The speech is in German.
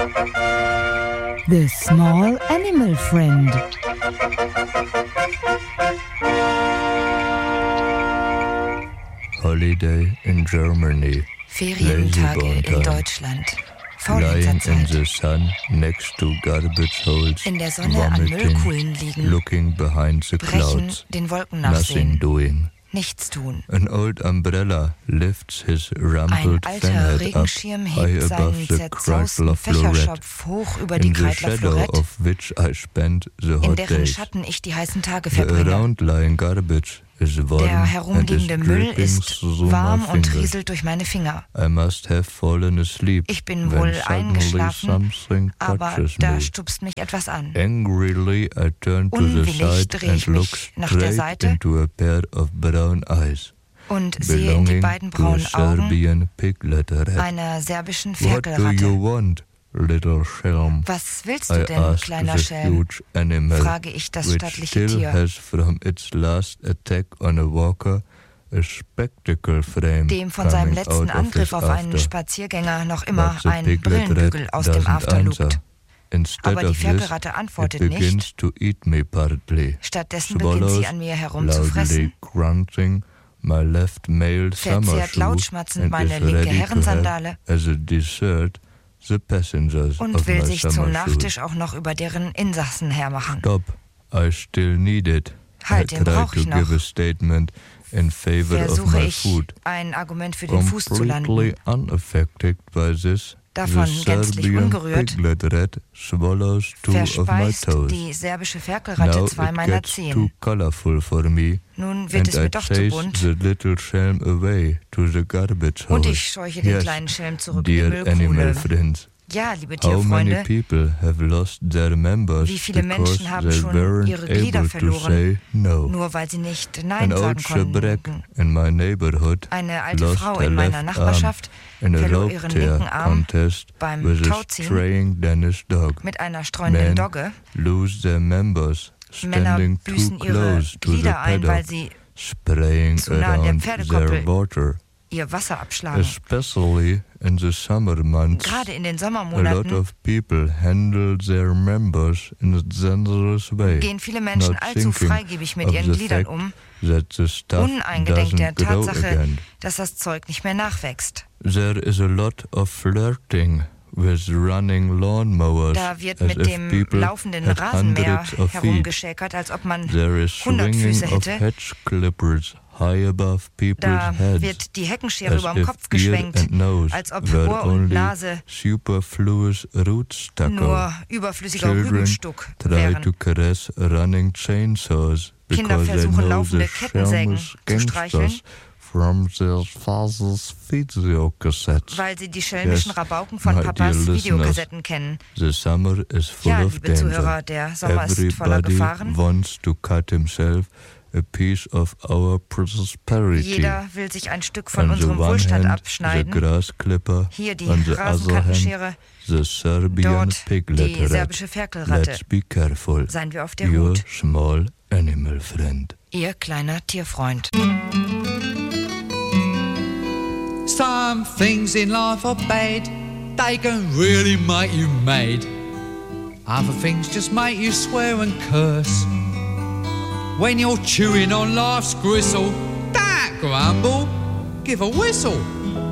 The Small Animal Friend. Holiday in Germany. Ferientage in Deutschland. Lying in Faulenzeit. the sun next to garbage holes, In der Sonne an Müllkuhlen liegen. looking behind the Brechen, clouds, den Wolken nothing nachsehen. doing. Nichts tun. An old umbrella lifts his Ein rumpled alter fanhead up Regenschirm high hebt above seinen the zerzausten Chrysler Florette, Fächerschopf hoch über die in the Kreidler shadow Florette, of which I spent the in hot deren days. Schatten ich die heißen Tage The verbringe. around-lying garbage is warm Der and is herumliegende Müll dripping ist through warm my und fingers. rieselt durch meine Finger. I must have fallen asleep Ich bin when wohl suddenly eingeschlafen, something aber touches da me. stupst mich etwas an. Angrily I turn to the Unwillig side drehe and ich look mich nach der straight Seite into a pair of brown eyes und sehe in die belonging beiden to a braunen Augen Serbian piglet rat. einer serbischen What do you Ferkelratte. want, little Schelm? Was willst du I denn, asked kleiner the Schelm? huge animal, Frage ich das which stattliche still Tier, has from its last attack on a walker a spectacle frame dem von seinem coming letzten out of Angriff his auf einen after. Spaziergänger noch immer But the ein piglet Brillenbügel rat aus dem doesn't After lugt. answer. Instead Aber die of this, Ferkelratte it antwortet nicht. begins to eat me partly. Stattdessen beginnt sie an mir Loudly herumzufressen, grunting my left male summer verzehrt shoe lautschmatzend and meine is linke ready to Herrensandale have as a dessert the passengers und of will my sich zum summer Nachtisch shoes. auch noch über deren Insassen hermachen. Stop, I still need it. Halt, I den try brauch to ich noch. give a statement in favor of Versuche my ich, food. ein Argument für den Fuß zu landen. Completely unaffected by this, Davon the gänzlich Serbian ungerührt piglet rat swallows two of my verspeist toes. die serbische Ferkelratte Now zwei it meiner gets too Zehen. colorful for me, Nun wird es and mir I doch zu chase bunt the little Schelm away to the garbage und hole. ich scheuche den Yes, kleinen Schelm zurück in die dear animal Müllkuhle. friends, Ja, liebe how many Tierfreunde, people have lost their members wie viele because Menschen haben they schon weren't ihre Glieder able to verloren, say no? nur weil sie nicht An Nein sagen old shabrack konnten. in my neighborhood Eine alte lost Frau her in meiner left Nachbarschaft arm in a verlor rope ihren tear linken Arm contest beim with a Tauziehen straying Danish dog. mit einer streunenden Men Dogge. lose their members Männer standing too büßen ihre close to the Glieder ein, weil paddock, sie spraying zu nah an der around Pferdekoppel their water. ihr Wasser abschlagen. Especially in the summer months, Gerade in den a lot Sommermonaten of people handle their members in a dangerous way, gehen viele Menschen not allzu thinking freigebig mit of ihren the Gliedern fact um, that the stuff uneingedenk der doesn't grow Tatsache, again. dass das Zeug nicht mehr nachwächst. There is a lot of flirting with running lawnmowers, Da wird as mit if dem people laufenden had Rasenmäher hundreds of feet. herumgeschäkert, als ob man There is 100 swinging Füße of hätte. hedge clippers high above people's Da heads, wird die Heckenschere as überm if Kopf ear geschwenkt, and nose als ob were Ohr und only Nase superfluous root stucco. nur überflüssiger Children Rübenstuck try wären. to caress running chainsaws Kinder because they versuchen, know laufende the Kettensägen shameless zu streicheln, gangsters from their father's videocassettes. weil sie die schelmischen Yes, Rabauken von my Papas dear listeners, Videokassetten kennen. The summer is full Ja, of liebe danger. Zuhörer, der Sommer ist voller Everybody Gefahren. wants to cut himself a piece of our prosperity. Jeder will sich ein Stück von On the unserem one Wohlstand hand, abschneiden. the grass clipper, Hier die on the other hand, Rasenkattenschere, the Serbian dort piglet die rat. serbische Ferkelratte. Let's be careful. Seien wir auf der Your Hut. small animal friend. Ihr kleiner Tierfreund. Some things in life are bad, they can really make you mad. Other things just make you swear and curse. When you're chewing on life's gristle, don't grumble, give a whistle.